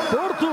Porto!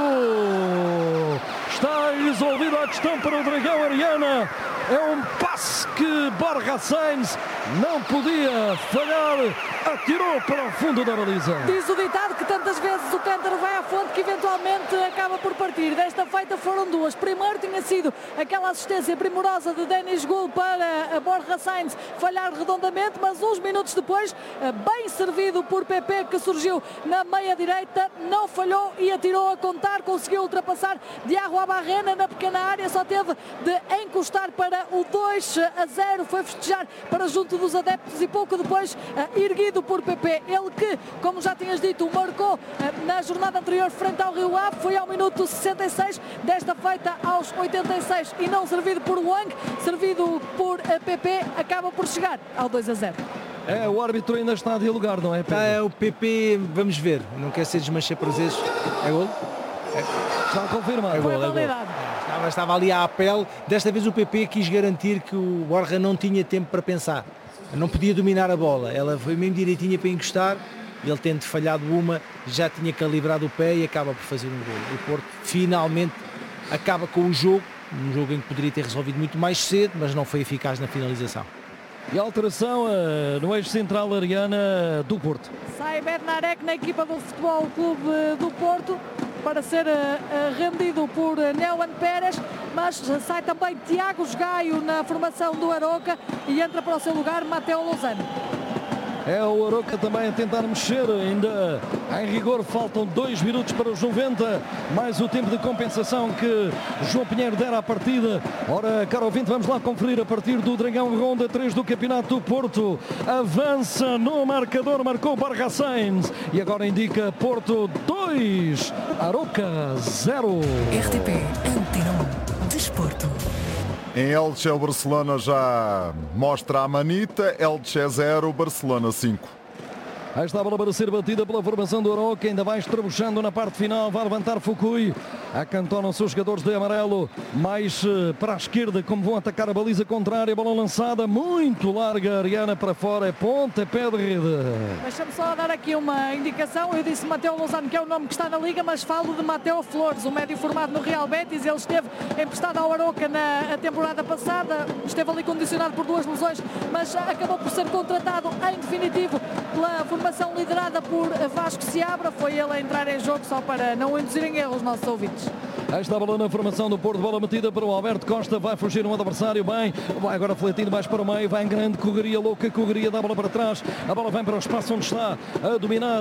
Está resolvida a questão para o Dragão, Ariana. É um passe que Borja Sainz não podia falhar, atirou para o fundo da baliza. Diz o ditado que tantas vezes o cântaro vai à fonte que eventualmente acaba por partir. Desta feita foram duas. Primeiro tinha sido aquela assistência primorosa de Denis Gul para a Borja Sainz falhar redondamente, mas uns minutos depois, bem servido por PP, que surgiu na meia direita, não falhou e atirou a contar, conseguiu ultrapassar Diago Abarrena na pequena área, só teve de encostar para o 2-0, foi festejar para junto dos adeptos e pouco depois erguido por PP, ele que, como já tinhas dito, marcou na jornada anterior frente ao Rio Ave, foi ao minuto 66, desta feita aos 86 e não servido por Wang, servido por PP, acaba por chegar ao 2-0. É, o árbitro ainda está a dialogar, não é, Pedro? É, o PP, vamos ver, não quer ser desmancha-prazeres, é golo? Está a confirmar. Foi validado. Estava ali à apelo, desta vez o PP quis garantir que o Borja não tinha tempo para pensar, não podia dominar a bola, ela foi mesmo direitinha para encostar, ele tendo falhado uma, já tinha calibrado o pé e acaba por fazer um golo. O Porto finalmente acaba com o jogo, um jogo em que poderia ter resolvido muito mais cedo, mas não foi eficaz na finalização. E alteração no eixo central, Ariana, do Porto. Sai Bednarek na equipa do Futebol Clube do Porto para ser rendido por Neuan Pérez, mas sai também Tiago Gaio na formação do Aroca e entra para o seu lugar Mateo Lozano. É o Aroca também a tentar mexer, ainda em rigor faltam 2 minutos para os 90, mais o tempo de compensação que João Pinheiro dera à partida. Ora, caro ouvinte, vamos lá conferir a partir do Dragão, ronda 3 do Campeonato do Porto. Avança no marcador, marcou Borja Sainz e agora indica Porto 2, Aroca 0. RTP Antena 1 Desporto. Em Elche, o Barcelona já mostra a manita. Elche 0, Barcelona 5. Aí está a bola para ser batida pela formação do Aroca, ainda vai estrabuchando na parte final, vai levantar Fukui, acantonam-se os jogadores de amarelo, mais para a esquerda, como vão atacar a baliza contrária, bola lançada, muito larga, Ariana para fora, é pontapé de rede. Deixa-me só dar aqui uma indicação, eu disse Mateo Lozano, que é o nome que está na Liga, mas falo de Mateo Flores, o médio formado no Real Betis, ele esteve emprestado ao Aroca na temporada passada, esteve ali condicionado por 2 lesões, mas acabou por ser contratado em definitivo pela formação liderada por Vasco Seabra, foi ele a entrar em jogo só para não induzirem erros os nossos ouvintes. Aí está a bola na formação do Porto, bola metida para o Alberto Costa, vai fugir um adversário, bem, vai agora fletindo mais para o meio, vai em grande correria, louca correria, dá a bola para trás, a bola vem para o espaço onde está a dominar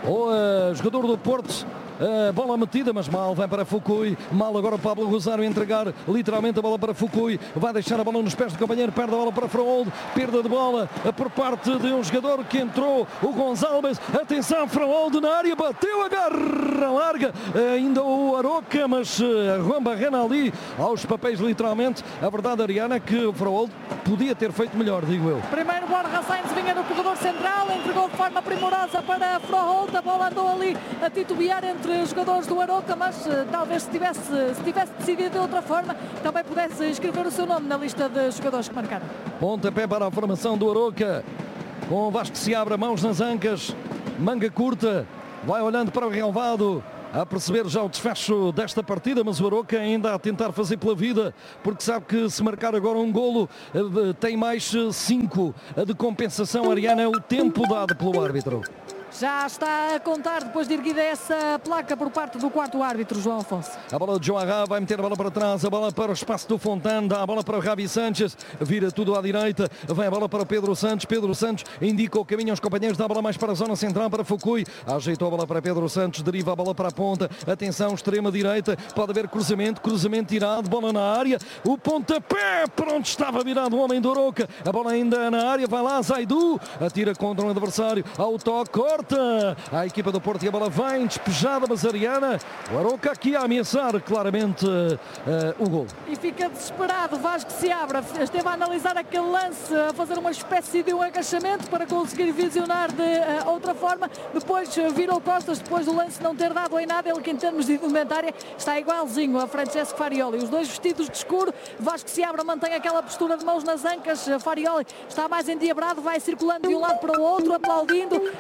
o jogador do Porto. Bola metida, mas mal, vai para Fukui, mal agora o Pablo Rosário entregar literalmente a bola para Fukui, vai deixar a bola nos pés do companheiro, perde a bola para Fraoldo, perda de bola por parte de um jogador que entrou, o Gonçalves, atenção, Fraoldo na área, bateu a garra larga, ainda o Aroca, mas Juan Barrena ali aos papéis literalmente, a verdade, Ariana, é que o Fraoldo podia ter feito melhor, digo eu. Primeiro Borja Sainz vinha no corredor central, entregou de forma primorosa para Fraoldo, a bola andou ali a titubear entre os jogadores do Aroca, mas talvez se tivesse decidido de outra forma, também pudesse escrever o seu nome na lista de jogadores que marcaram. Pontapé para a formação do Aroca, com o Vasco se abre, mãos nas ancas, manga curta, vai olhando para o relvado, a perceber já o desfecho desta partida, mas o Aroca ainda a tentar fazer pela vida, porque sabe que se marcar agora um golo, tem mais 5 de compensação. Ariana, é o tempo dado pelo árbitro. Já está a contar depois de erguida essa placa por parte do quarto árbitro, João Afonso. A bola de João Arra vai meter a bola para trás, a bola para o espaço do Fontana, dá a bola para o Ravi Sánchez, vira tudo à direita, vem a bola para o Pedro Santos indica o caminho aos companheiros, dá a bola mais para a zona central para Fukui, ajeitou a bola para Pedro Santos, deriva a bola para a ponta, atenção, extrema direita, pode haver cruzamento tirado, bola na área, o pontapé para onde estava virado o homem do Aroca, a bola ainda na área, vai lá Zaidu, atira contra um adversário, ao toque, corta a equipa do Porto e a bola vem despejada, mas Ariana, o Aroca aqui a ameaçar claramente o gol. E fica desesperado Vasco Seabra, esteve a analisar aquele lance, a fazer uma espécie de um agachamento para conseguir visionar de outra forma, depois virou costas, depois do lance não ter dado em nada, ele que em termos de indumentária está igualzinho a Francesco Farioli, os dois vestidos de escuro, Vasco Seabra mantém aquela postura de mãos nas ancas, Farioli está mais endiabrado, vai circulando de um lado para o outro, aplaudindo, protestando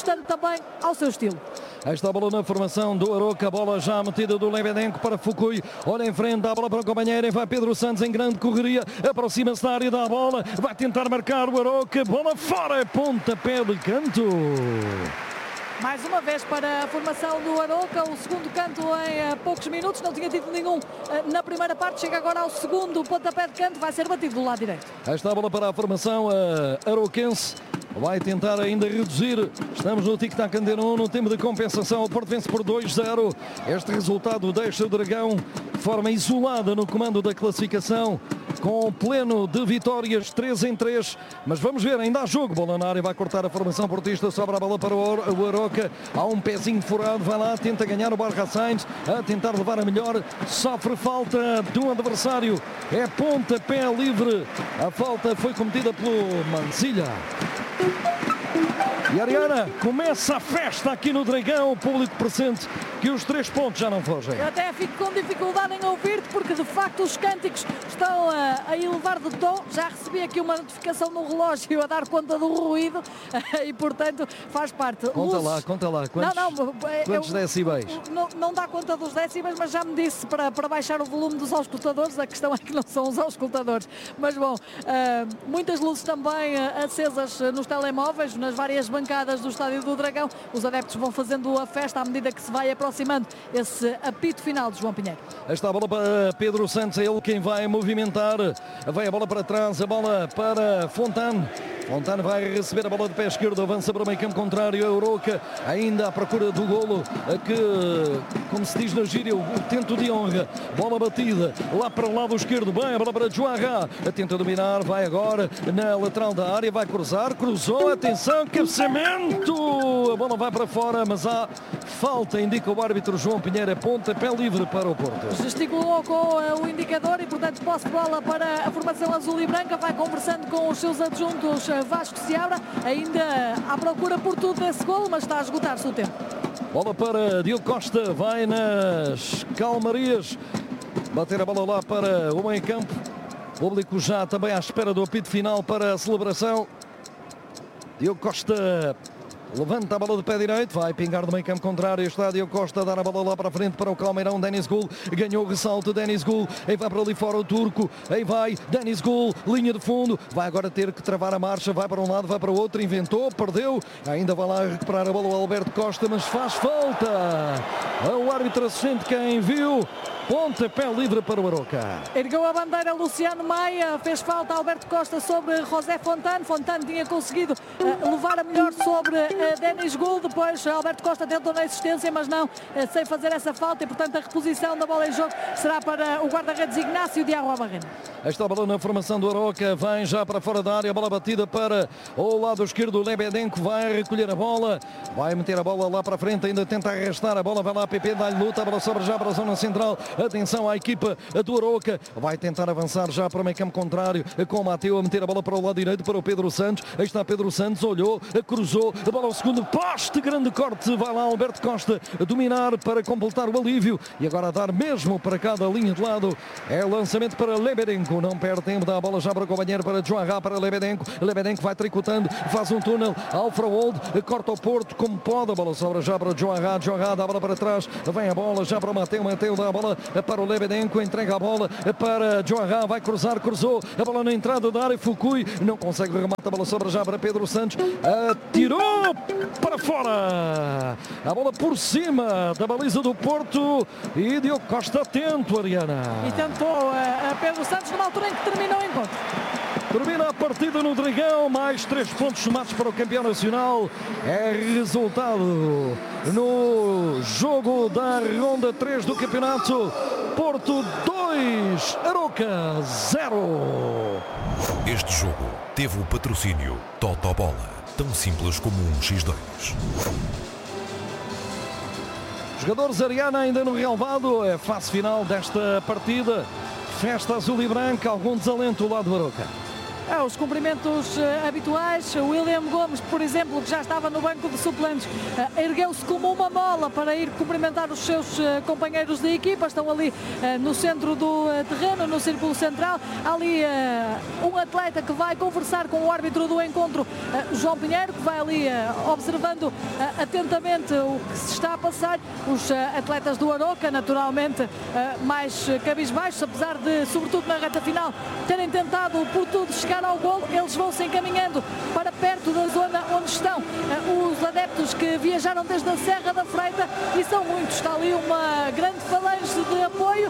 ajustando também ao seu estilo. Aí está a bola na formação do Aroca, a bola já metida do Lebedenko para Fukui, olha em frente, dá a bola para o companheiro, vai Pedro Santos em grande correria, aproxima-se da área, dá a bola, vai tentar marcar o Aroca, bola fora, pontapé de canto. Mais uma vez para a formação do Aroca, o segundo canto em poucos minutos, não tinha tido nenhum na primeira parte, chega agora ao segundo pontapé de canto, vai ser batido do lado direito. Aí está a bola para a formação aroquense. Vai tentar ainda reduzir. Estamos no tic-tac Antenão, no tempo de compensação. O Porto vence por 2-0. Este resultado deixa o Dragão de forma isolada no comando da classificação, com pleno de vitórias, 3-3. Mas vamos ver, ainda há jogo. Bola na área, vai cortar a formação portista. Sobra a bola para o Aroca. Há um pezinho furado, vai lá, tenta ganhar o Borja Sainz, a tentar levar a melhor. Sofre falta do adversário. É pontapé livre. A falta foi cometida pelo Mancilha. E Ariana, começa a festa aqui no Dragão, o público presente que os 3 pontos já não fogem. Eu até fico com dificuldade em ouvir-te, porque de facto os cânticos estão a elevar de tom. Já recebi aqui uma notificação no relógio a dar conta do ruído e portanto faz parte. Conta lá, quantos decibéis? Não dá conta dos decibéis, mas já me disse para baixar o volume dos auscultadores. A questão é que não são os auscultadores. Mas bom, muitas luzes também acesas nos telemóveis, nas várias bancadas do Estádio do Dragão. Os adeptos vão fazendo a festa à medida que se vai aproximando esse apito final de João Pinheiro. Esta bola para Pedro Santos, é ele quem vai movimentar. Vai a bola para trás, a bola para Fontane. Fontane vai receber a bola de pé esquerdo, avança para o meio campo contrário. A Aroca ainda à procura do golo, que, como se diz na gíria, o tento de honra. Bola batida lá para o lado esquerdo, bem, a bola para Joarra, tenta dominar, vai agora na lateral da área, vai cruzar, cruzou, atenção, cabeceamento, a bola vai para fora, mas há falta, indica o árbitro João Pinheiro, é pontapé livre para o Porto. Gesticulou com o indicador e portanto posse de bola para a formação azul e branca, vai conversando com os seus adjuntos. Vasco Seabra ainda à procura por tudo desse golo, mas está a esgotar-se o tempo. Bola para Diogo Costa, vai nas calmarias, bater a bola lá para o meio campo. Público já também à espera do apito final para a celebração. Diogo Costa levanta a bola de pé direito, vai pingar do meio campo contrário, está Diogo Costa a dar a bola lá para a frente para o Calmeirão, Denis Gul, ganhou o ressalto, Denis Gul, aí vai para ali fora o turco, aí vai Denis Gul, linha de fundo, vai agora ter que travar a marcha, vai para um lado, vai para o outro, inventou, perdeu, ainda vai lá recuperar a bola o Alberto Costa, mas faz falta. O árbitro assistente quem viu, pontapé livre para o Aroca. Ergueu a bandeira Luciano Maia, fez falta Alberto Costa sobre José Fontane. Fontane tinha conseguido levar a melhor sobre Denis Gul, depois Alberto Costa tentou na existência, mas não sem fazer essa falta e portanto a reposição da bola em jogo será para o guarda-redes Ignácio Diago Abarreno. Esta bola na formação do Aroca, vem já para fora da área, a bola batida para o lado esquerdo, Lebedenko vai recolher a bola, vai meter a bola lá para a frente, ainda tenta arrastar a bola, vai lá PP, dá-lhe luta, a bola sobra já para a zona central, atenção à equipa do Aroca, vai tentar avançar já para o meio campo contrário, com o Mateu a meter a bola para o lado direito, para o Pedro Santos, aí está Pedro Santos, olhou, cruzou, a bola ao segundo poste, grande corte, vai lá Alberto Costa a dominar para completar o alívio e agora a dar mesmo para cada linha de lado, é lançamento para Lebedenko, não perde tempo, dá a bola já para o companheiro, para Joarra, para Lebedenko, Lebedenko vai tricotando, faz um túnel, Alfraold, corta o Porto como pode, a bola sobra já para Joarra, Joarra dá a bola para trás, vem a bola já para o Mateu, Mateu dá a bola para o Lebedenko, entrega a bola para Joarra, vai cruzar, cruzou, a bola na entrada da área, Fukui, não consegue remata, a bola sobra já para Pedro Santos, atirou para fora, a bola por cima da baliza do Porto e Diogo Costa atento, Ariana. E tentou a Pedro Santos numa altura em que terminou o encontro. Termina a partida no Dragão, mais 3 pontos somados para o campeão nacional. É resultado no jogo da ronda 3 do campeonato. Porto 2, Aroca 0. Este jogo teve o patrocínio Totobola, tão simples como um X2. Jogadores Ariana ainda no relvado, é a fase final desta partida. Festa azul e branca, algum desalento do lado do Aroca. os cumprimentos habituais. O William Gomes, por exemplo, que já estava no banco de suplentes, ergueu-se como uma mola para ir cumprimentar os seus companheiros de equipa. Estão ali no centro do terreno, no círculo central. Há ali um atleta que vai conversar com o árbitro do encontro, João Pinheiro, que vai ali observando atentamente o que se está a passar. Os atletas do Aroca, naturalmente, mais cabisbaixos, apesar de, sobretudo na reta final, terem tentado por tudo chegar ao golo. Eles vão se encaminhando para perto da zona onde estão os adeptos que viajaram desde a Serra da Freita, e são muitos. Está ali uma grande falange de apoio,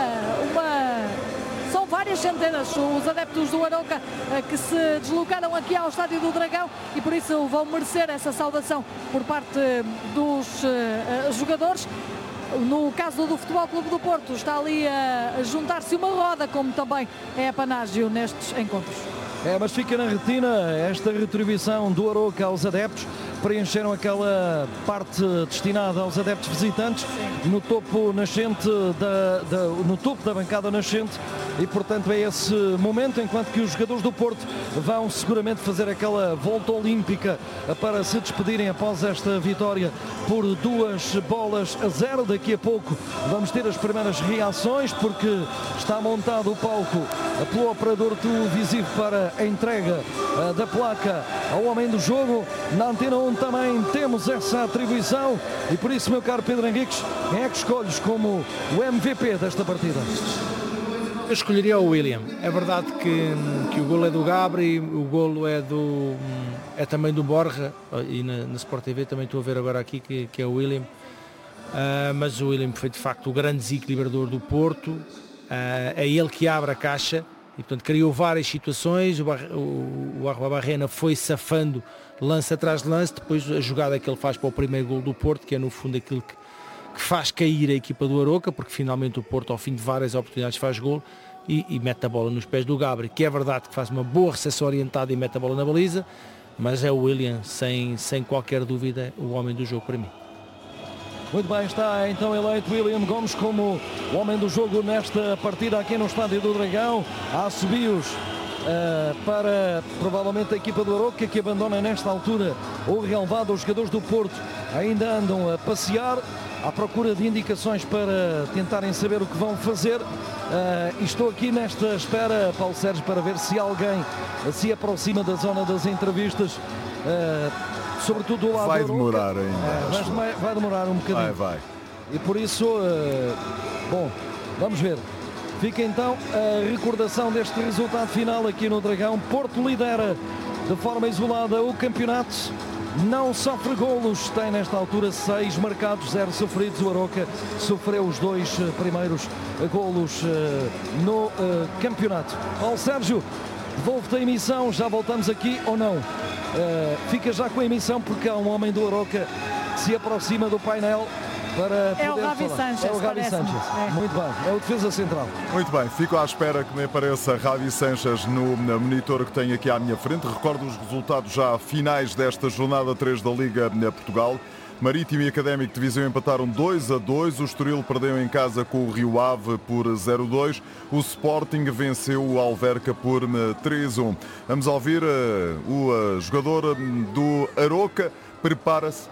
são várias centenas os adeptos do Aroca que se deslocaram aqui ao Estádio do Dragão, e por isso vão merecer essa saudação por parte dos jogadores. No caso do Futebol Clube do Porto, está ali a juntar-se uma roda, como também é apanágio nestes encontros. Mas fica na retina esta retribuição do Aroca aos adeptos. Preencheram aquela parte destinada aos adeptos visitantes no topo nascente no topo da bancada nascente, e portanto é esse momento, enquanto que os jogadores do Porto vão seguramente fazer aquela volta olímpica para se despedirem após esta vitória por 2-0. Daqui a pouco vamos ter as primeiras reações, porque está montado o palco pelo operador televisivo para a entrega da placa ao homem do jogo. Na Antena 1 também temos essa atribuição, e por isso, meu caro Pedro Henriques, quem é que escolhes como o MVP desta partida? Eu escolheria o William. É verdade que o golo é do Gabri, o golo é também do Borja, e na Sport TV também estou a ver agora aqui que é o William. Mas o William foi de facto o grande desequilibrador do Porto. É ele que abre a caixa e, portanto, criou várias situações. O Arruabarrena foi safando lance atrás de lance. Depois a jogada que ele faz para o primeiro golo do Porto, que é no fundo aquilo que faz cair a equipa do Aroca, porque finalmente o Porto, ao fim de várias oportunidades, faz golo e mete a bola nos pés do Gabri, que é verdade que faz uma boa recepção orientada e mete a bola na baliza, mas é o William, sem qualquer dúvida, o homem do jogo para mim. Muito bem, está então eleito William Gomes como o homem do jogo nesta partida aqui no Estádio do Dragão. Há assobios para provavelmente a equipa do Aroca, que abandona nesta altura o relvado. Os jogadores do Porto ainda andam a passear à procura de indicações para tentarem saber o que vão fazer. Estou aqui nesta espera, Paulo Sérgio, para ver se alguém se aproxima da zona das entrevistas, sobretudo do lado vai do demorar ainda. Vai demorar um bocadinho. Vai. E por isso, bom, vamos ver. Fica então a recordação deste resultado final aqui no Dragão. Porto lidera de forma isolada o campeonato, não sofre golos, tem nesta altura 6 marcados, 0 sofridos. O Aroca sofreu os 2 primeiros golos no campeonato. Paulo Sérgio, devolvo-te a emissão, já voltamos aqui ou não? Fica já com a emissão, porque há um homem do Aroca que se aproxima do painel para poder É o Ravi falar. Sanchez. É o Ravi Sanchez. Muito bem, é o defesa central. Muito bem, fico à espera que me apareça Ravi Sanchez no monitor que tenho aqui à minha frente. Recordo os resultados já finais desta jornada 3 da Liga Portugal. Marítimo e Académico de Viseu empataram 2-2. O Estoril perdeu em casa com o Rio Ave por 0-2. O Sporting venceu o Alverca por 3-1. Vamos ouvir o jogador do Aroca. Prepara-se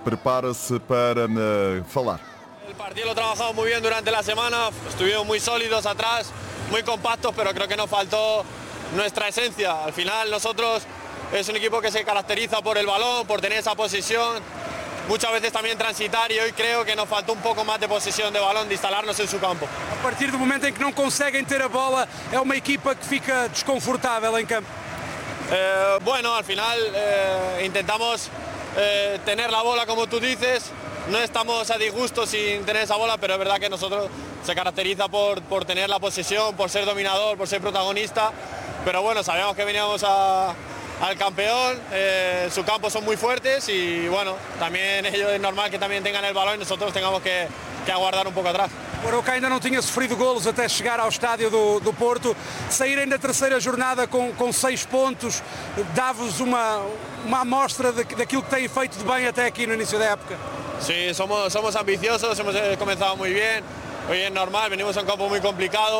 para falar. El partido lo trabajamos muy bien durante la semana, estuvieron muy sólidos atrás, muy compactos, pero creo que nos faltó nuestra esencia. Al final nosotros es un equipo que se caracteriza por el balón, por tener esa posesión, muchas veces también transitar, y hoy creo que nos faltó un poco más de posesión de balón, de instalarnos en su campo. A partir do momento em que não conseguem ter a bola, é uma equipa que fica desconfortável em campo. Bueno, al final intentamos tener la bola, como tú dices. No estamos a disgusto sin tener esa bola, pero es verdad que nosotros se caracteriza por tener la posesión, por ser dominador, por ser protagonista. Pero bueno, sabíamos que veníamos al campeón, su campo son muy fuertes y bueno, también ellos es normal que también tengan el balón y nosotros tengamos que aguardar um pouco atrás. O Aroca ainda não tinha sofrido golos até chegar ao estádio do Porto. Saírem da terceira jornada com 6 pontos dá-vos uma amostra daquilo que têm feito de bem até aqui no início da época. Sí, somos ambiciosos, hemos comenzado muy bien. Hoy es normal, venimos a un campo muy complicado.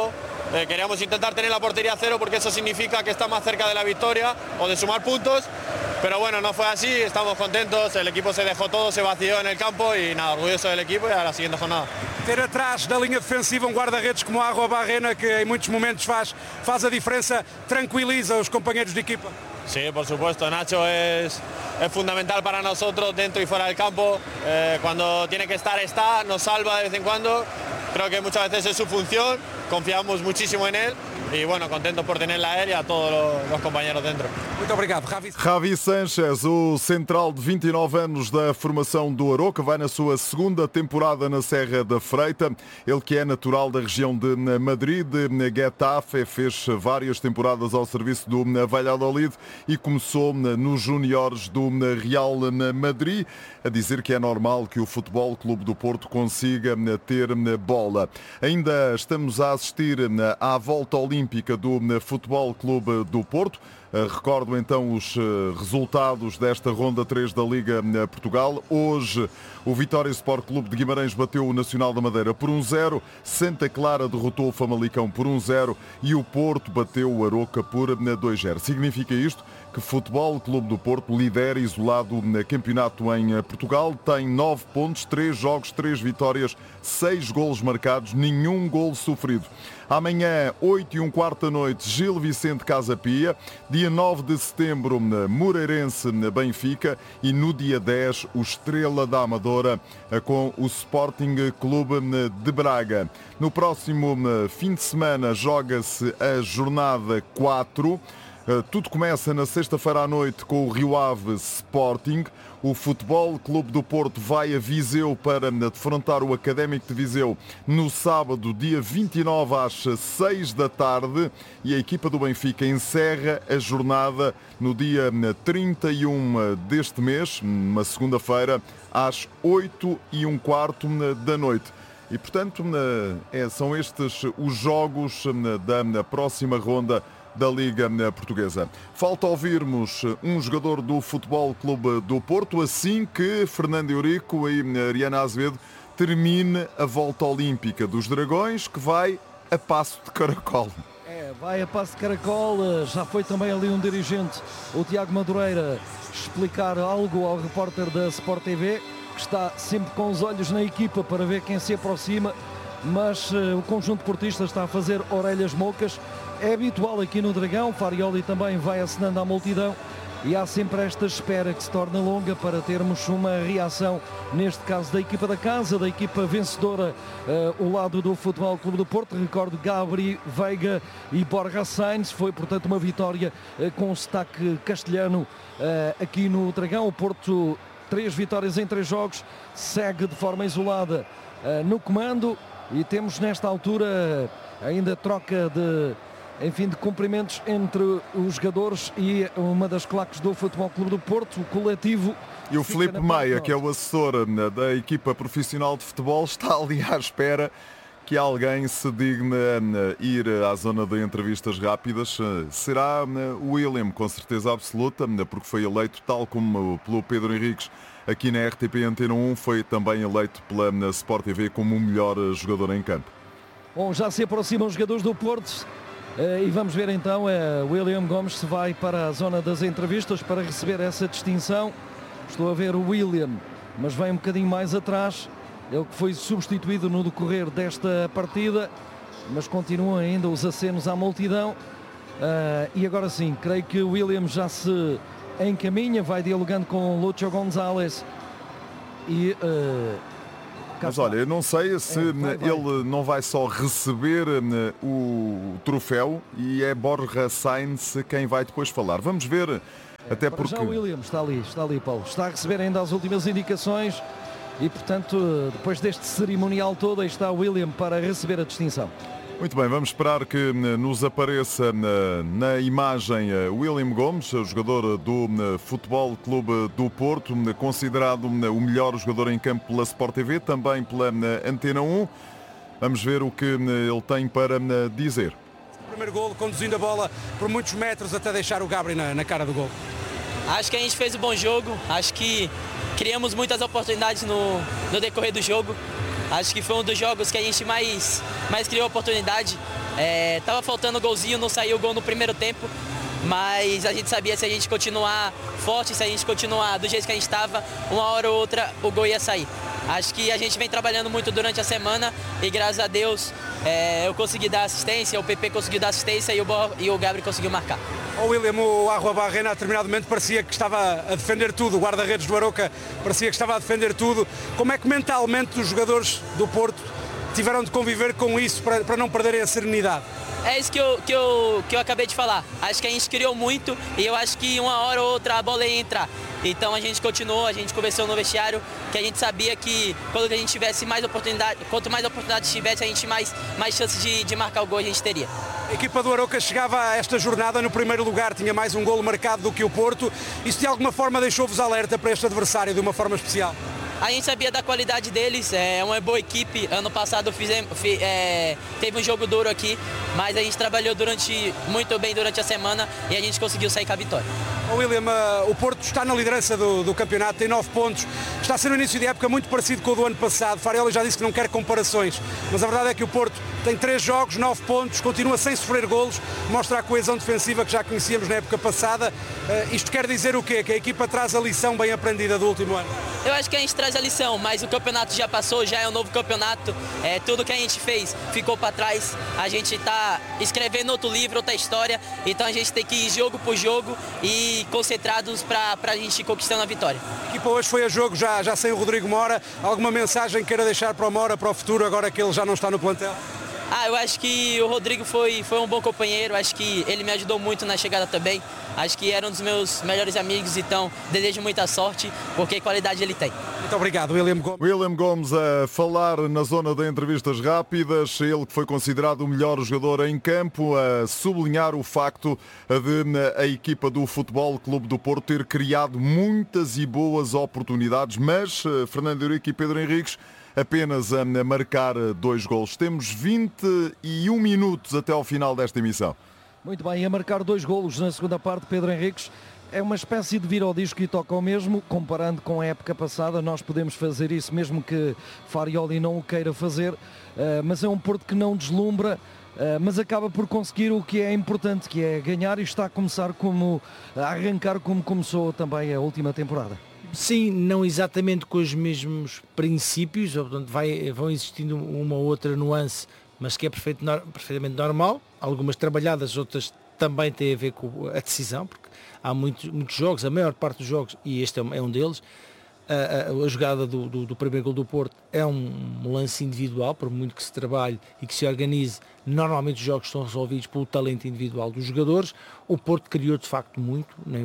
queríamos intentar tener la portería a cero porque eso significa que está más cerca de la victoria o de sumar puntos, pero bueno, no fue así, estamos contentos, el equipo se dejó todo, se vació en el campo y nada, orgulloso del equipo y a la siguiente jornada. Ter atrás da linha defensiva guarda-redes como Arroa Barrena, que em muitos momentos faz a diferença, tranquiliza os companheiros de equipa. Sí, por supuesto, Nacho es fundamental para nosotros dentro y fuera del campo, cuando tiene que estar, nos salva de vez en cuando, creo que muchas veces es su función, confiamos muchísimo en él y bueno, contentos por tenerla a él y a todos los compañeros dentro. Muito obrigado, Javi. Javi Sanchez, o central de 29 anos da formação do Aroca, vai na sua segunda temporada na Serra da Freita. Ele que é natural da região de Madrid, de Getafe, fez várias temporadas ao serviço do Valladolid e começou nos júniores do Real Madrid. A dizer que é normal que o Futebol Clube do Porto consiga ter bola. Ainda estamos a assistir à volta olímpica do Futebol Clube do Porto. Recordo então os resultados desta ronda 3 da Liga Portugal. Hoje o Vitória Sport Clube de Guimarães bateu o Nacional da Madeira por 1-0, Santa Clara derrotou o Famalicão por 1-0 e o Porto bateu o Aroca por 2-0. Significa isto que o Futebol Clube do Porto lidera isolado no campeonato em Portugal, tem 9 pontos, 3 jogos, 3 vitórias, 6 golos marcados, nenhum golo sofrido. Amanhã, 8h15 da noite, Gil Vicente Casa Pia. Dia 9 de setembro, Moreirense Benfica. E no dia 10, o Estrela da Amadora com o Sporting Clube de Braga. No próximo fim de semana joga-se a jornada 4. Tudo começa na sexta-feira à noite com o Rio Ave Sporting. O Futebol Clube do Porto vai a Viseu para defrontar o Académico de Viseu no sábado, dia 29 às 6 da tarde. E a equipa do Benfica encerra a jornada no dia 31 deste mês, uma segunda-feira, às 8h15 da noite. E, portanto, são estes os jogos da próxima ronda da Liga Portuguesa. Falta ouvirmos um jogador do Futebol Clube do Porto, assim que Fernando Eurico e Ariana Azevedo termine a volta olímpica dos Dragões, que vai a passo de caracol. Vai a passo de caracol. Já foi também ali um dirigente, o Tiago Madureira, explicar algo ao repórter da Sport TV, que está sempre com os olhos na equipa para ver quem se aproxima, mas o conjunto portista está a fazer orelhas moucas. É habitual aqui no Dragão, Farioli também vai acenando à multidão e há sempre esta espera que se torna longa para termos uma reação, neste caso da equipa da casa, da equipa vencedora, o lado do Futebol Clube do Porto. Recordo, Gabri, Veiga e Borja Sainz. Foi, portanto, uma vitória com sotaque castelhano aqui no Dragão. O Porto, 3 vitórias em 3 jogos, segue de forma isolada no comando e temos nesta altura ainda troca de cumprimentos entre os jogadores e uma das claques do Futebol Clube do Porto, o coletivo. E o Filipe Meia, que é o assessor da equipa profissional de futebol, está ali à espera que alguém se digne a ir à zona de entrevistas rápidas. Será o William, com certeza absoluta, porque foi eleito, tal como pelo Pedro Henriques, aqui na RTP Antena 1, foi também eleito pela Sport TV como o melhor jogador em campo. Bom, já se aproximam os jogadores do Porto. E vamos ver então, William Gomes se vai para a zona das entrevistas para receber essa distinção. Estou a ver o William, mas vem um bocadinho mais atrás. Ele que foi substituído no decorrer desta partida, mas continuam ainda os acenos à multidão. E agora sim, creio que o William já se encaminha, vai dialogando com Lúcio González e... Mas olha, eu não sei se ele não vai só receber o troféu e é Borja Sainz quem vai depois falar. Vamos ver, até porque... Já o William está ali, Paulo. Está a receber ainda as últimas indicações e, portanto, depois deste cerimonial todo, aí está o William para receber a distinção. Muito bem, vamos esperar que nos apareça na imagem William Gomes, jogador do Futebol Clube do Porto, considerado o melhor jogador em campo pela Sport TV, também pela Antena 1. Vamos ver o que ele tem para dizer. O primeiro golo, conduzindo a bola por muitos metros até deixar o Gabri na cara do golo. Acho que a gente fez um bom jogo, acho que criamos muitas oportunidades no decorrer do jogo. Acho que foi um dos jogos que a gente mais criou oportunidade. Tava faltando o golzinho, não saiu o gol no primeiro tempo, mas a gente sabia, se a gente continuar forte, se a gente continuar do jeito que a gente estava, uma hora ou outra o gol ia sair. Acho que a gente vem trabalhando muito durante a semana e graças a Deus eu consegui dar assistência, o PP conseguiu dar assistência e o Gabriel conseguiu marcar. O William, o Arrua Barrena, a determinado momento parecia que estava a defender tudo, o guarda-redes do Arouca parecia que estava a defender tudo. Como é que mentalmente os jogadores do Porto tiveram de conviver com isso para não perderem a serenidade? É isso que eu acabei de falar. Acho que a gente criou muito e eu acho que uma hora ou outra a bola ia entrar. Então a gente continuou, a gente conversou no vestiário, que a gente sabia que quando a gente tivesse mais oportunidade, quanto mais oportunidades tivesse, a gente mais chances de marcar o gol a gente teria. A equipa do Arouca chegava a esta jornada no primeiro lugar, tinha mais um golo marcado do que o Porto. Isso de alguma forma deixou-vos alerta para este adversário de uma forma especial? A gente sabia da qualidade deles, é uma boa equipe. Ano passado teve um jogo duro aqui, mas a gente trabalhou muito bem durante a semana e a gente conseguiu sair com a vitória. William, o Porto está na liderança do campeonato, tem 9 pontos. Está a ser um início de época muito parecido com o do ano passado. Fariola já disse que não quer comparações, mas a verdade é que o Porto tem 3 jogos, 9 pontos, continua sem sofrer golos, mostra a coesão defensiva que já conhecíamos na época passada. Isto quer dizer o quê? Que a equipa traz a lição bem aprendida do último ano? Eu acho que a gente traz a lição, mas o campeonato já passou, já é um novo campeonato. Tudo que a gente fez ficou para trás. A gente está escrevendo outro livro, outra história, então a gente tem que ir jogo por jogo e concentrados para a gente conquistando a vitória. A equipa hoje foi a jogo já sem o Rodrigo Mora. Alguma mensagem queira deixar para o Mora, para o futuro, agora que ele já não está no plantel? Eu acho que o Rodrigo foi um bom companheiro, acho que ele me ajudou muito na chegada também. Acho que era um dos meus melhores amigos, então desejo muita sorte, porque qualidade ele tem. Muito obrigado, William Gomes. William Gomes a falar na zona de entrevistas rápidas, ele que foi considerado o melhor jogador em campo, a sublinhar o facto de a equipa do Futebol Clube do Porto ter criado muitas e boas oportunidades, mas Fernando Eurico e Pedro Henriques apenas a marcar 2 golos. Temos 21 minutos até ao final desta emissão. Muito bem, a marcar 2 golos na segunda parte, Pedro Henriques. É uma espécie de vir ao disco e toca ao mesmo, comparando com a época passada. Nós podemos fazer isso, mesmo que Farioli não o queira fazer, mas é um Porto que não deslumbra, mas acaba por conseguir o que é importante, que é ganhar, e está a arrancar como começou também a última temporada. Sim, não exatamente com os mesmos princípios, portanto vão existindo uma ou outra nuance, mas que é perfeitamente normal. Algumas trabalhadas, outras também têm a ver com a decisão, porque há muitos jogos, a maior parte dos jogos, e este é um deles, a jogada do primeiro gol do Porto é um lance individual, por muito que se trabalhe e que se organize, normalmente os jogos são resolvidos pelo talento individual dos jogadores. O Porto criou de facto muito,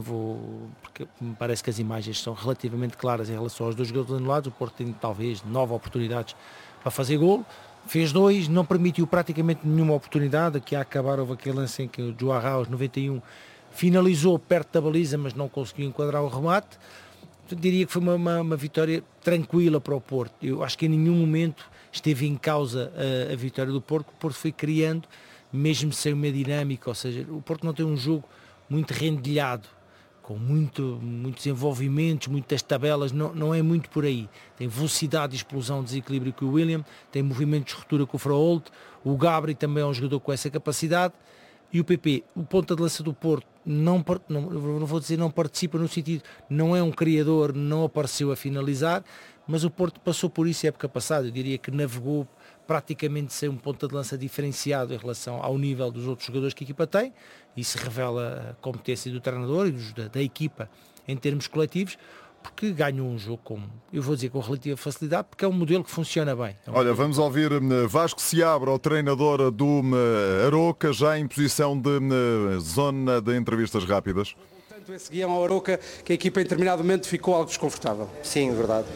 porque me parece que as imagens são relativamente claras em relação aos 2 gols anulados. O Porto tem talvez 9 oportunidades para fazer golo, fez 2, não permitiu praticamente nenhuma oportunidade. Aqui a acabar houve aquele lance em que o João aos 91 finalizou perto da baliza, mas não conseguiu enquadrar o remate. Eu diria que foi uma vitória tranquila para o Porto. Eu acho que em nenhum momento esteve em causa a vitória do Porto. O Porto foi criando, mesmo sem uma dinâmica, ou seja, o Porto não tem um jogo muito rendilhado, com muitos envolvimentos, muitas tabelas, não é muito por aí. Tem velocidade, explosão, desequilíbrio com o William, tem movimentos de ruptura com o Fraolt, o Gabri também é um jogador com essa capacidade. E o PP, o ponta de lança do Porto, não vou dizer não participa no sentido, não é um criador, não apareceu a finalizar, mas o Porto passou por isso a época passada. Eu diria que navegou praticamente sem um ponta de lança diferenciado em relação ao nível dos outros jogadores que a equipa tem. Isso revela a competência do treinador e da equipa em termos coletivos, porque ganhou um jogo com relativa facilidade, porque é um modelo que funciona bem. Olha, vamos ouvir Vasco Seabra, o treinador do Arouca, já em posição de zona de entrevistas rápidas. Portanto, esse guião ao Arouca, que a equipa em determinado momento ficou algo desconfortável. Sim, verdade.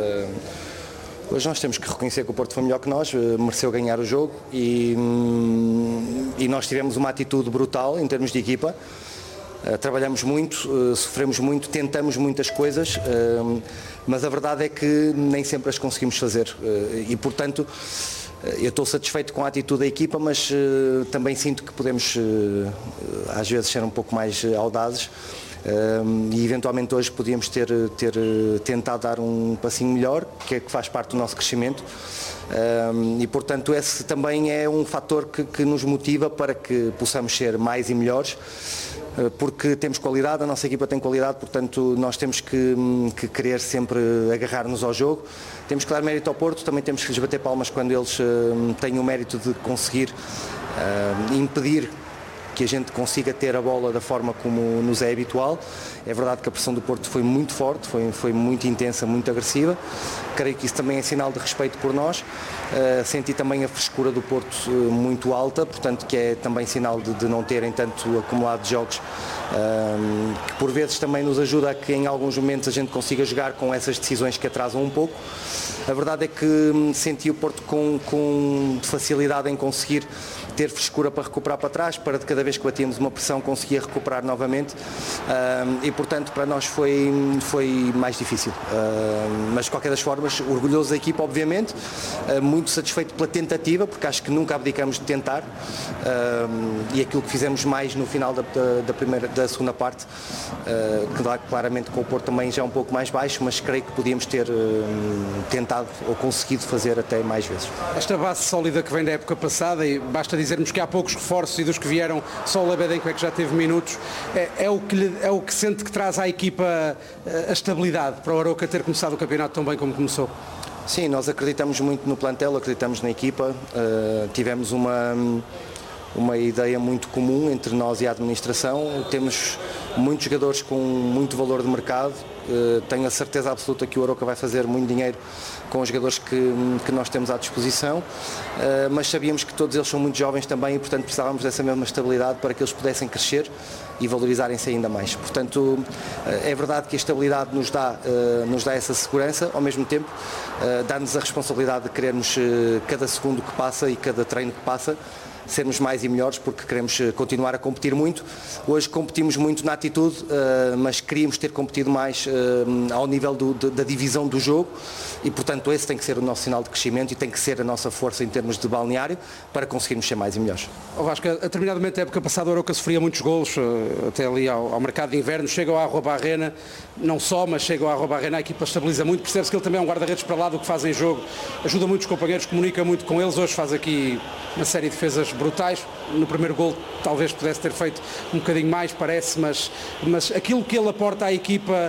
Hoje nós temos que reconhecer que o Porto foi melhor que nós, mereceu ganhar o jogo e nós tivemos uma atitude brutal em termos de equipa. Trabalhamos muito, sofremos muito, tentamos muitas coisas, mas a verdade é que nem sempre as conseguimos fazer e, portanto, eu estou satisfeito com a atitude da equipa, mas também sinto que podemos às vezes ser um pouco mais audazes. E eventualmente hoje podíamos ter tentado dar um passinho melhor, que faz parte do nosso crescimento. E portanto esse também é um fator que nos motiva para que possamos ser mais e melhores, porque temos qualidade, a nossa equipa tem qualidade, portanto nós temos que querer sempre agarrar-nos ao jogo. Temos que dar mérito ao Porto, também temos que lhes bater palmas quando eles têm o mérito de conseguir impedir que a gente consiga ter a bola da forma como nos é habitual. É verdade que a pressão do Porto foi muito forte, foi muito intensa, muito agressiva. Creio que isso também é sinal de respeito por nós. Senti também a frescura do Porto muito alta, portanto que é também sinal de não terem tanto acumulado de jogos, que por vezes também nos ajuda a que em alguns momentos a gente consiga jogar com essas decisões que atrasam um pouco. A verdade é que senti o Porto com facilidade em conseguir ter frescura para recuperar para trás, para de cada vez que batíamos uma pressão conseguia recuperar novamente, e portanto para nós foi mais difícil, mas de qualquer das formas orgulhoso da equipa, obviamente, muito satisfeito pela tentativa, porque acho que nunca abdicamos de tentar, e aquilo que fizemos mais no final da segunda parte, claramente com o Porto também já um pouco mais baixo, mas creio que podíamos ter tentado ou conseguido fazer até mais vezes. Esta base sólida que vem da época passada, e basta dizermos que há poucos reforços e dos que vieram só o Lebedenko é que já teve minutos, é o que sente que traz à equipa a estabilidade para o Arouca ter começado o campeonato tão bem como começou? Sim, nós acreditamos muito no plantel, acreditamos na equipa, tivemos uma ideia muito comum entre nós e a administração, temos muitos jogadores com muito valor de mercado, tenho a certeza absoluta que o Arouca vai fazer muito dinheiro com os jogadores que nós temos à disposição, mas sabíamos que todos eles são muito jovens também e portanto precisávamos dessa mesma estabilidade para que eles pudessem crescer e valorizarem-se ainda mais. Portanto, é verdade que a estabilidade nos dá essa segurança, ao mesmo tempo dá-nos a responsabilidade de querermos cada segundo que passa e cada treino que passa sermos mais e melhores, porque queremos continuar a competir muito. Hoje competimos muito na atitude, mas queríamos ter competido mais ao nível da divisão do jogo e, portanto, esse tem que ser o nosso sinal de crescimento e tem que ser a nossa força em termos de balneário para conseguirmos ser mais e melhores. Vasco, a determinado momento da época passada o Arouca sofria muitos golos, até ali ao mercado de inverno, chega ao Arroba Arena, não só, mas chega ao Arroba Arena, a equipa estabiliza muito, percebe-se que ele também é um guarda-redes para lá do que faz em jogo, ajuda muitos companheiros, comunica muito com eles, hoje faz aqui uma série de defesas brutais. No primeiro gol talvez pudesse ter feito um bocadinho mais, parece, mas aquilo que ele aporta à equipa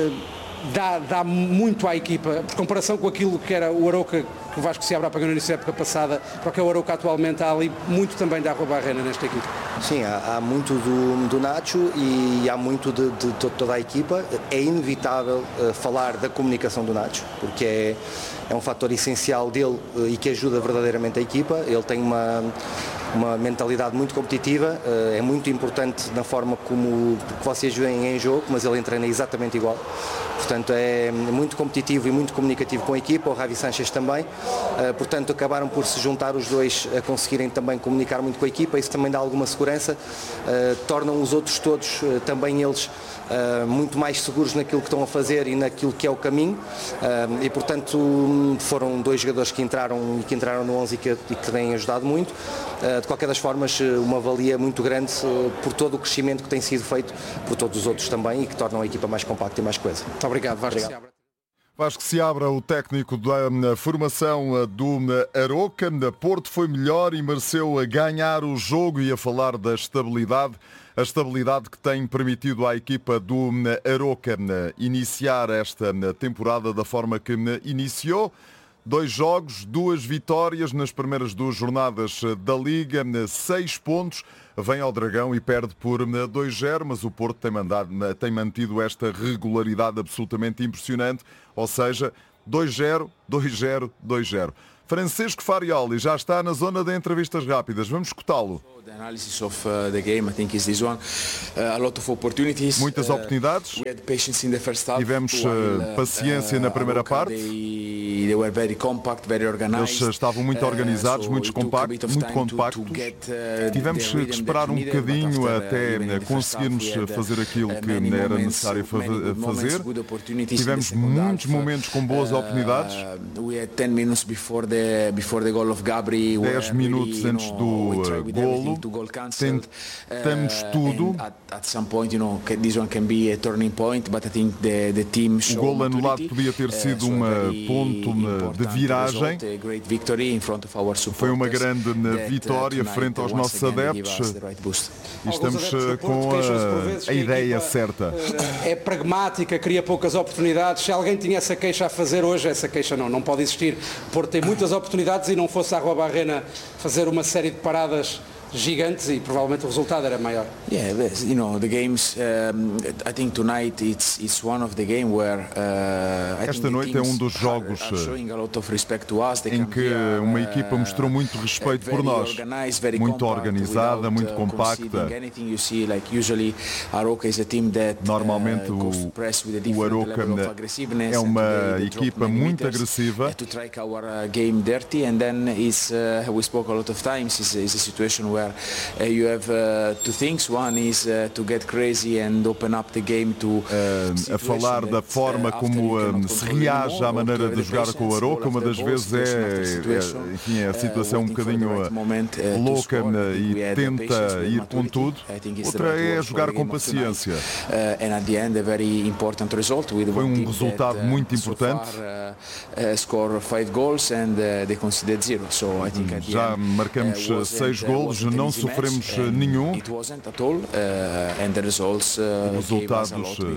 dá muito à equipa, por comparação com aquilo que era o Arouca, que o Vasco se abre no início da época passada, para o que é o Arouca atualmente, há ali muito também da Arroba Arena nesta equipa. Sim, há muito do Nacho e há muito de toda a equipa. É inevitável falar da comunicação do Nacho, porque é um fator essencial dele e que ajuda verdadeiramente a equipa. Ele tem uma mentalidade muito competitiva, é muito importante na forma como vocês veem em jogo, mas ele treina exatamente igual. Portanto, é muito competitivo e muito comunicativo com a equipa, o Javi Sánchez também. Portanto, acabaram por se juntar os dois a conseguirem também comunicar muito com a equipa, isso também dá alguma segurança, tornam os outros todos, também eles, muito mais seguros naquilo que estão a fazer e naquilo que é o caminho, e portanto foram dois jogadores que entraram no 11 e que têm ajudado muito. De qualquer das formas, uma valia muito grande por todo o crescimento que tem sido feito por todos os outros também e que tornam a equipa mais compacta e mais coesa. Muito obrigado, Vasco. Vasco Seabra, o técnico da formação do Arouca. Porto foi melhor e mereceu ganhar o jogo, e a falar da estabilidade, a estabilidade que tem permitido à equipa do Arouca iniciar esta temporada da forma que iniciou. 2 jogos, 2 vitórias nas primeiras 2 jornadas da Liga, 6 pontos. Vem ao Dragão e perde por 2-0, mas o Porto tem mantido esta regularidade absolutamente impressionante, ou seja, 2-0, 2-0, 2-0. Francisco Farioli já está na zona de entrevistas rápidas. Vamos escutá-lo. Muitas oportunidades. Tivemos paciência na primeira parte. Eles estavam muito organizados, muito compactos. Tivemos que esperar um bocadinho até conseguirmos fazer aquilo que era necessário fazer. Tivemos muitos momentos com boas oportunidades. 10 minutos before the goal of Gabri. 10 minutos antes do golo, tentamos tudo. At some point, this one can be a turning point, but I think the team o golo anulado podia ter sido um ponto de viragem. Foi uma grande vitória frente aos nossos adeptos. E estamos com a ideia certa. É pragmática, cria poucas oportunidades. Se alguém tinha essa queixa a fazer hoje, essa queixa não pode existir. O Porto tem muitas oportunidades e não fosse a Rua Barrena fazer uma série de paradas gigantes e provavelmente o resultado era maior. Yeah, the games. I think tonight it's one of the game where. Esta noite é dos jogos em que uma equipa mostrou muito respeito por nós, muito organizada, muito compacta. Normalmente o Aroca é uma equipa muito agressiva. Where you have two things. One is to get crazy and open up the game to. A falar da forma como se reage à maneira de jogar com o Aroca, uma das vezes enfim, a situação um bocadinho louca e tenta ir com tudo. Outra é jogar com paciência. Foi resultado muito importante. Já marcamos 6 golos, não sofremos nenhum. Resultados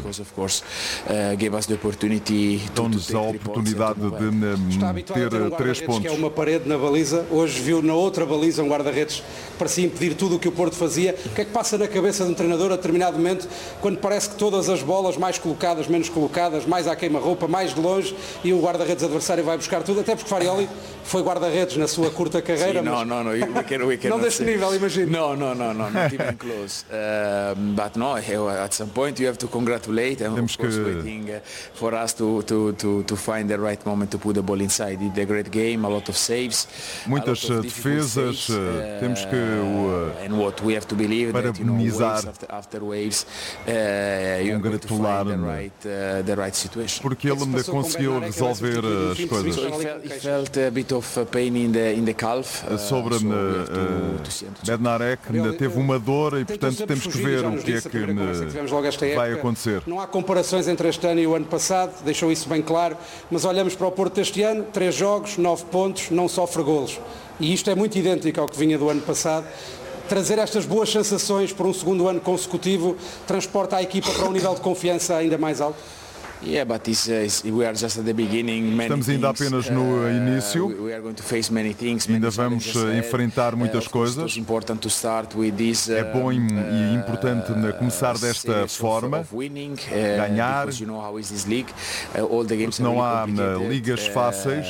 dão-nos a oportunidade de ter 3 pontos. Que é uma parede na baliza. Hoje viu na outra baliza um guarda-redes que parecia impedir tudo o que o Porto fazia. O que é que passa na cabeça de um treinador a determinado momento, quando parece que todas as bolas, mais colocadas, menos colocadas, mais à queima-roupa, mais de longe, e o guarda-redes adversário vai buscar tudo, até porque Farioli foi guarda-redes na sua curta carreira. Sim, não, não deste nível, imagino. Not even close. But no, at some point you have to congratulate and of course waiting for us to find the right moment to put the ball inside. Did a great game, a lot of saves. Muitas defesas, temos que and what we have to believe parabenizar, after waves, congratular, the right situation. Porque ele ainda conseguiu resolver as coisas. He felt a bit of pain in the calf. Sobre Bednarek ainda teve uma dor e portanto temos que ver o que é que vai acontecer. Não há comparações entre este ano e o ano passado, deixou isso bem claro, mas olhamos para o Porto este ano, 3 jogos, 9 pontos, não sofre golos. E isto é muito idêntico ao que vinha do ano passado. Trazer estas boas sensações por um segundo ano consecutivo transporta a equipa para um nível de confiança ainda mais alto. Yeah, but we are just at the beginning. Estamos ainda apenas no início. We are going to face many things. Ainda vamos enfrentar muitas coisas. É bom e importante começar desta forma, ganhar, porque não há ligas fáceis.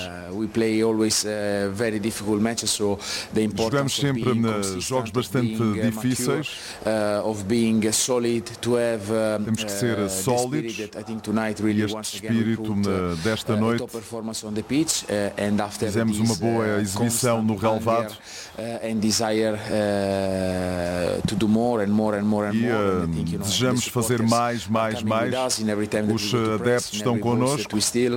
Jogamos sempre jogos bastante difíceis. Temos que ser sólidos. E este espírito desta noite, fizemos uma boa exibição no relvado e desejamos fazer mais. Os adeptos estão connosco.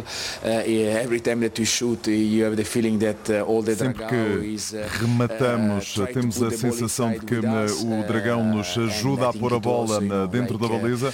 Sempre que rematamos, temos a sensação de que o Dragão nos ajuda a pôr a bola dentro da baliza.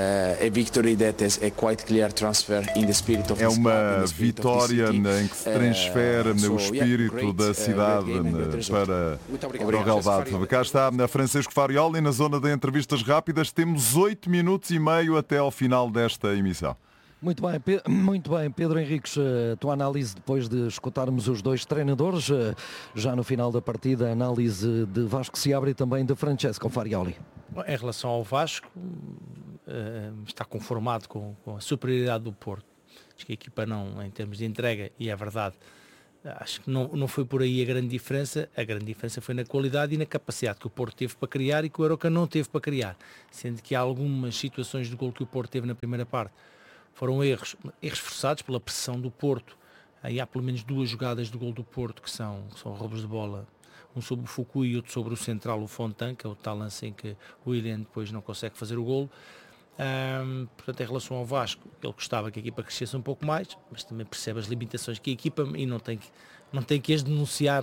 É uma vitória em que se transfere o espírito da cidade para o relvado. Cá está Francisco Farioli na zona de entrevistas rápidas. Temos 8 minutos e meio até ao final desta emissão. Muito bem, Pedro Henriques, a tua análise depois de escutarmos os dois treinadores, já no final da partida, a análise de Vasco Seabra e também de Francesco Farioli. Em relação ao Vasco, está conformado com a superioridade do Porto. Acho que a equipa não, em termos de entrega, e é verdade, acho que não foi por aí a grande diferença foi na qualidade e na capacidade que o Porto teve para criar e que o Aroca não teve para criar, sendo que há algumas situações de gol que o Porto teve na primeira parte foram erros forçados pela pressão do Porto. Aí há pelo menos 2 jogadas de gol do Porto que são roubos de bola, um sobre o Fukui e outro sobre o central, o Fontan, que é o tal lance em que o Willian depois não consegue fazer o golo. Portanto, em relação ao Vasco, ele gostava que a equipa crescesse um pouco mais, mas também percebe as limitações que a equipa e não tem que as denunciar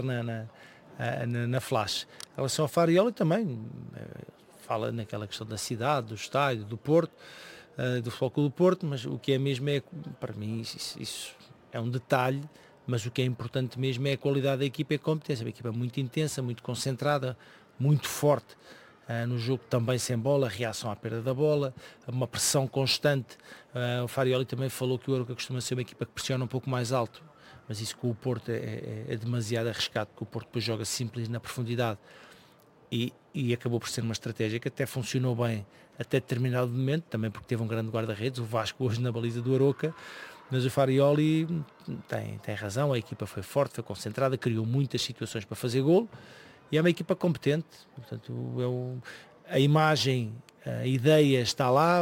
na flash. Em relação ao Farioli também fala naquela questão da cidade, do estádio, do Porto, do Futebol Clube do Porto, mas o que é mesmo para mim, isso é um detalhe, mas o que é importante mesmo é a qualidade da equipa e a competência. Uma equipa muito intensa, muito concentrada, muito forte no jogo, também sem bola, reação à perda da bola, uma pressão constante. O Farioli também falou que o Arouca costuma ser uma equipa que pressiona um pouco mais alto, mas isso com o Porto é demasiado arriscado, porque o Porto depois joga simples na profundidade e acabou por ser uma estratégia que até funcionou bem até determinado momento, também porque teve um grande guarda-redes, o Vasco hoje na baliza do Arouca, mas o Farioli tem razão, a equipa foi forte, foi concentrada, criou muitas situações para fazer golo e é uma equipa competente. Portanto, a imagem, a ideia está lá,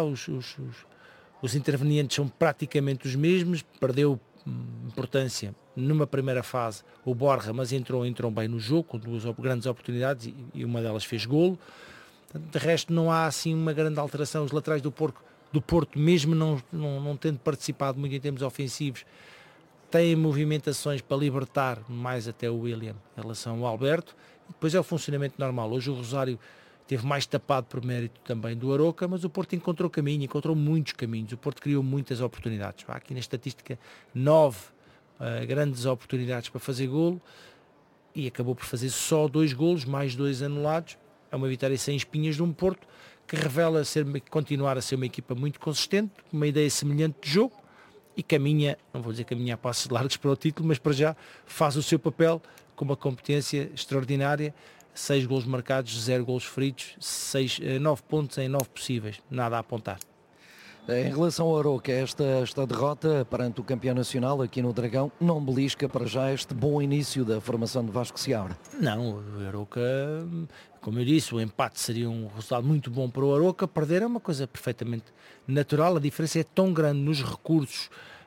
os intervenientes são praticamente os mesmos, perdeu importância numa primeira fase o Borja, mas entrou bem no jogo, com duas grandes oportunidades e uma delas fez golo. De resto não há assim uma grande alteração. Os laterais do Porto, mesmo não tendo participado muito em termos ofensivos, têm movimentações para libertar mais até o William em relação ao Alberto, e depois é o funcionamento normal. Hoje o Rosário teve mais tapado por mérito também do Arouca, mas o Porto encontrou muitos caminhos, o Porto criou muitas oportunidades. Há aqui na estatística 9 grandes oportunidades para fazer golo e acabou por fazer só 2 golos, mais 2 anulados. É uma vitória sem espinhas de um Porto que revela continuar a ser uma equipa muito consistente, uma ideia semelhante de jogo e caminha, não vou dizer caminha a passos largos para o título, mas para já faz o seu papel com uma competência extraordinária. 6 golos marcados, 0 golos feridos, 9 pontos em 9 possíveis, nada a apontar. Em relação ao Arouca, esta derrota perante o campeão nacional aqui no Dragão não belisca para já este bom início da formação de Vasco Seabra? Não, o Arouca, como eu disse, o empate seria um resultado muito bom para o Arouca, perder é uma coisa perfeitamente natural, a diferença é tão grande nos recursos,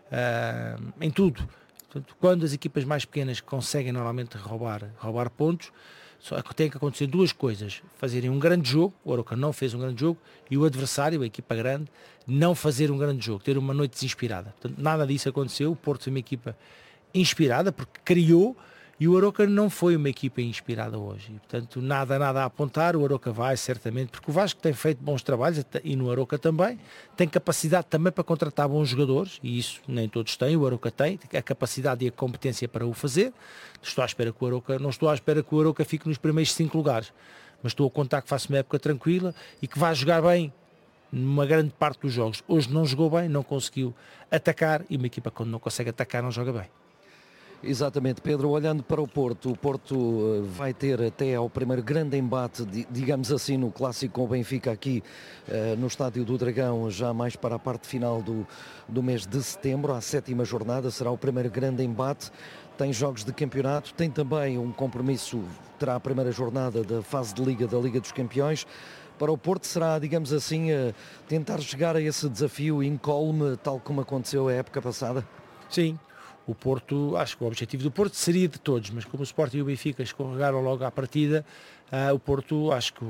em tudo. Portanto, quando as equipas mais pequenas conseguem normalmente roubar pontos, só tem que acontecer 2 coisas: fazerem um grande jogo, o Arouca não fez um grande jogo, e o adversário, a equipa grande, não fazer um grande jogo, ter uma noite desinspirada. Portanto, nada disso aconteceu. O Porto foi uma equipa inspirada porque criou, e o Arouca não foi uma equipa inspirada hoje. E, portanto, nada a apontar. O Arouca vai certamente, porque o Vasco tem feito bons trabalhos, e no Arouca também, tem capacidade também para contratar bons jogadores, e isso nem todos têm. O Arouca tem a capacidade e a competência para o fazer. Não estou à espera que o Arouca fique nos primeiros 5 lugares, mas estou a contar que faça uma época tranquila e que vai jogar bem numa grande parte dos jogos. Hoje não jogou bem, não conseguiu atacar, e uma equipa quando não consegue atacar não joga bem. Exatamente, Pedro. Olhando para o Porto vai ter até ao primeiro grande embate, digamos assim, no clássico com o Benfica aqui no Estádio do Dragão, já mais para a parte final do mês de setembro, à 7ª jornada, será o primeiro grande embate. Tem jogos de campeonato, tem também um compromisso, terá a primeira jornada da fase de Liga, da Liga dos Campeões. Para o Porto será, digamos assim, tentar chegar a esse desafio incólume, tal como aconteceu a época passada? Sim. O Porto, acho que o objetivo do Porto seria de todos, mas como o Sporting e o Benfica escorregaram logo à partida, o Porto, acho que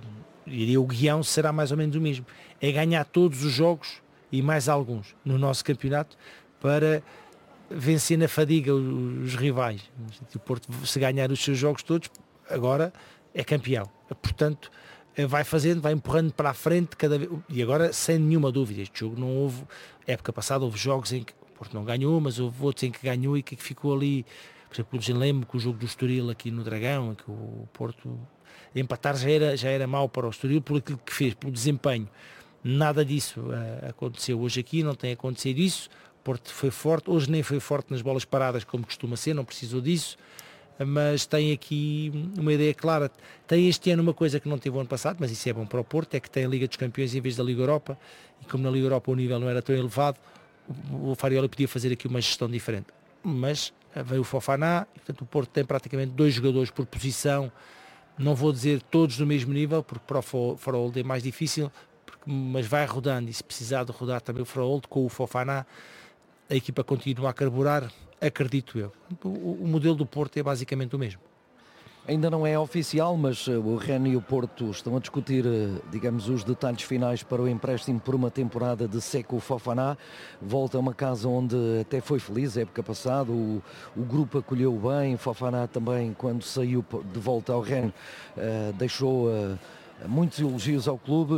o guião será mais ou menos o mesmo. É ganhar todos os jogos e mais alguns no nosso campeonato para vencer na fadiga os rivais. O Porto, se ganhar os seus jogos todos, agora é campeão. Portanto, vai fazendo, vai empurrando para a frente cada vez. E agora, sem nenhuma dúvida, este jogo não houve. Época passada houve jogos em que o Porto não ganhou, mas houve outros em que ganhou e que ficou ali. Por exemplo, lembro que o jogo do Estoril aqui no Dragão, em que o Porto empatar já era mau para o Estoril por aquilo que fez, pelo desempenho. Nada disso aconteceu hoje aqui, não tem acontecido isso. O Porto foi forte, hoje nem foi forte nas bolas paradas como costuma ser, não precisou disso, mas tem aqui uma ideia clara. Tem este ano uma coisa que não teve o ano passado, mas isso é bom para o Porto, é que tem a Liga dos Campeões em vez da Liga Europa, e como na Liga Europa o nível não era tão elevado, o Farioli podia fazer aqui uma gestão diferente. Mas veio o Fofaná, e, portanto, o Porto tem praticamente 2 jogadores por posição, não vou dizer todos do mesmo nível, porque para o Faraolde é mais difícil, mas vai rodando, e se precisar de rodar também o Faraolde com o Fofaná, a equipa continua a carburar, acredito eu. O modelo do Porto é basicamente o mesmo. Ainda não é oficial, mas o Rennes e o Porto estão a discutir, digamos, os detalhes finais para o empréstimo por uma temporada de Seko Fofana. Volta a uma casa onde até foi feliz a época passada, o grupo acolheu bem, Fofana também, quando saiu de volta ao Rennes, deixou muitos elogios ao clube.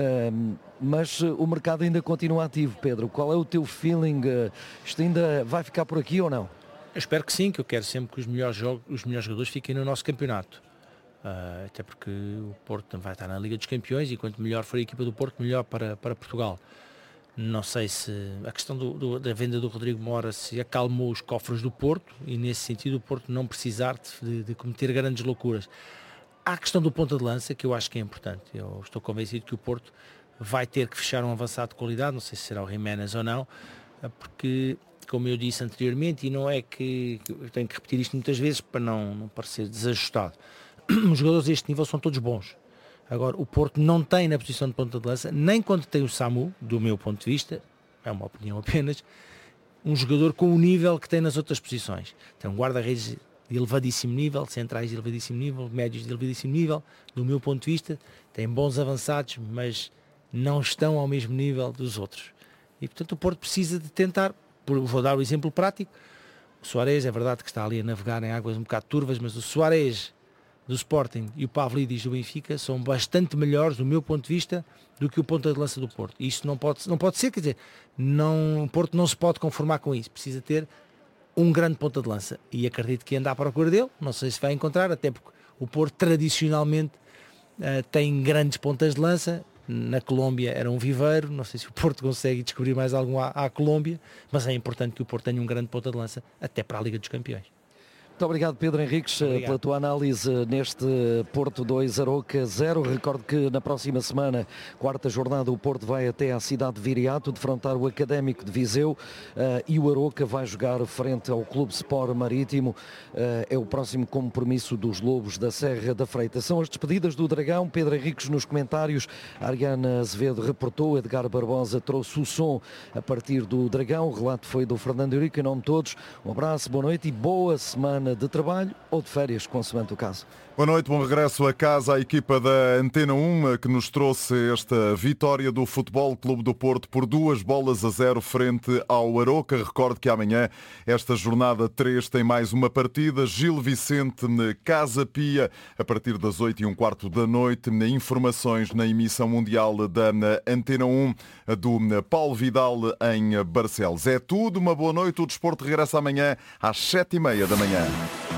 Mas o mercado ainda continua ativo, Pedro. Qual é o teu feeling? Isto ainda vai ficar por aqui ou não? Eu espero que sim, que eu quero sempre que os melhores jogadores fiquem no nosso campeonato. Até porque o Porto vai estar na Liga dos Campeões e quanto melhor for a equipa do Porto, melhor para Portugal. Não sei se a questão da venda do Rodrigo Mora se acalmou os cofres do Porto e nesse sentido o Porto não precisar de cometer grandes loucuras. Há a questão do ponta de lança que eu acho que é importante. Eu estou convencido que o Porto vai ter que fechar um avançado de qualidade, não sei se será o Jiménez ou não, porque, como eu disse anteriormente, e não é que eu tenho que repetir isto muitas vezes para não parecer desajustado, os jogadores deste nível são todos bons. Agora, o Porto não tem na posição de ponta de lança, nem quando tem o Samu, do meu ponto de vista, é uma opinião apenas, um jogador com o nível que tem nas outras posições. Tem um guarda-redes de elevadíssimo nível, centrais de elevadíssimo nível, médios de elevadíssimo nível, do meu ponto de vista, tem bons avançados, mas não estão ao mesmo nível dos outros. E, portanto, o Porto precisa de tentar, vou dar o exemplo prático, o Suárez, é verdade que está ali a navegar em águas um bocado turvas, mas o Suárez do Sporting e o Pavlidis do Benfica são bastante melhores, do meu ponto de vista, do que o ponta de lança do Porto. E isto não pode ser, quer dizer, o Porto não se pode conformar com isso, precisa ter um grande ponta de lança. E acredito que anda à procura dele, não sei se vai encontrar, até porque o Porto tradicionalmente tem grandes pontas de lança. Na Colômbia era um viveiro, não sei se o Porto consegue descobrir mais algum à Colômbia, mas é importante que o Porto tenha um grande ponta de lança até para a Liga dos Campeões. Muito obrigado, Pedro Henriques, pela tua análise neste Porto 2, Aroca 0. Recordo que na próxima semana, quarta jornada, o Porto vai até à cidade de Viriato defrontar o Académico de Viseu e o Aroca vai jogar frente ao Clube Sport Marítimo. É o próximo compromisso dos Lobos da Serra da Freita. São as despedidas do Dragão. Pedro Henriques nos comentários, Ariana Azevedo reportou, Edgar Barbosa trouxe o som a partir do Dragão. O relato foi do Fernando Eurico, em nome de todos. Um abraço, boa noite e boa semana de trabalho ou de férias, consoante o caso. Boa noite, bom regresso a casa à equipa da Antena 1 que nos trouxe esta vitória do Futebol Clube do Porto por 2-0 frente ao Aroca. Recordo que amanhã esta jornada 3 tem mais uma partida. Gil Vicente, Casa Pia, a partir das 8h15 da noite. Informações na emissão mundial da Antena 1 do Paulo Vidal em Barcelos. É tudo, uma boa noite. O desporto regressa amanhã às 7h30 da manhã.